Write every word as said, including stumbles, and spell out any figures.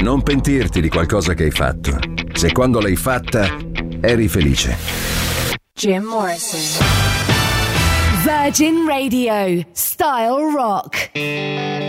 Non pentirti di qualcosa che hai fatto, se quando l'hai fatta eri felice. Jim Morrison. Virgin Radio. Style Rock.